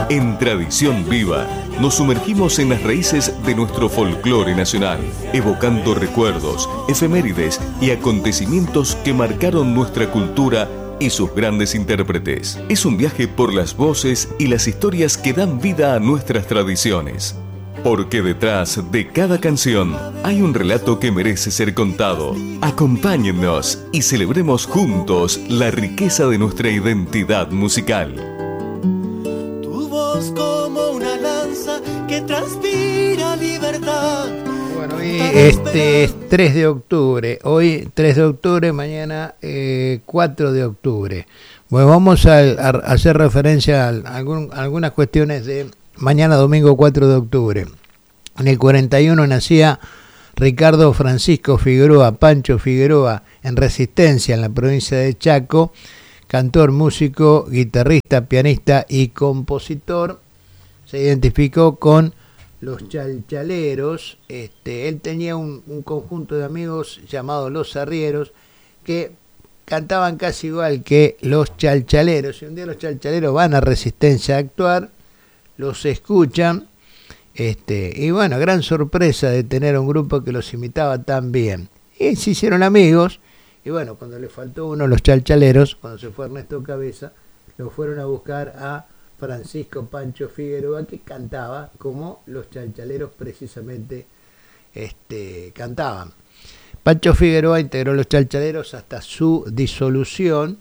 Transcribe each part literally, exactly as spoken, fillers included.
En Tradición Viva, nos sumergimos en las raíces de nuestro folclore nacional, evocando recuerdos, efemérides y acontecimientos que marcaron nuestra cultura y sus grandes intérpretes. Es un viaje por las voces y las historias que dan vida a nuestras tradiciones. Porque detrás de cada canción hay un relato que merece ser contado. Acompáñennos y celebremos juntos la riqueza de nuestra identidad musical. Tu voz como una lanza que transpira libertad. Bueno, y este es tres de octubre. Hoy tres de octubre, mañana eh, cuatro de octubre. Bueno, vamos a, a hacer referencia a, algún, a algunas cuestiones de mañana domingo cuatro de octubre. En el cuarenta y uno nacía Ricardo Francisco Figueroa, Pancho Figueroa, en Resistencia, en la provincia de Chaco, cantor, músico, guitarrista, pianista y compositor. Se identificó con los Chalchaleros. Este, él tenía un, un conjunto de amigos llamado Los Arrieros que cantaban casi igual que los Chalchaleros. Y un día los Chalchaleros van a Resistencia a actuar, los escuchan, este, y bueno, gran sorpresa de tener un grupo que los imitaba tan bien. Y se hicieron amigos, y bueno, cuando le faltó uno, los Chalchaleros, cuando se fue Ernesto Cabeza, lo fueron a buscar a Francisco Pancho Figueroa, que cantaba como los Chalchaleros precisamente este, cantaban. Pancho Figueroa integró los Chalchaleros hasta su disolución,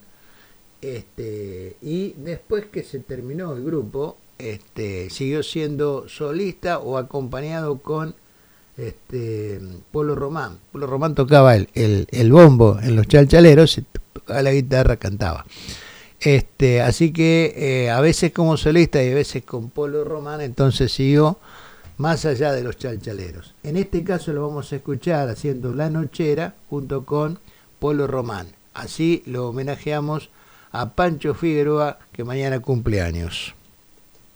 este, y después que se terminó el grupo, este, siguió siendo solista o acompañado con este, Polo Román. Polo Román tocaba el, el, el bombo en los Chalchaleros, tocaba la guitarra, cantaba. Este, así que eh, a veces como solista y a veces con Polo Román, entonces siguió más allá de los Chalchaleros. En este caso lo vamos a escuchar haciendo La Nochera junto con Polo Román. Así lo homenajeamos a Pancho Figueroa, que mañana cumple años.